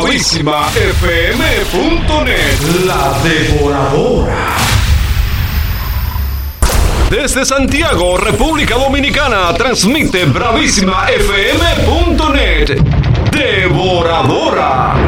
BravísimaFM.net. La Devoradora. Desde Santiago, República Dominicana, transmite BravísimaFM.net. Devoradora.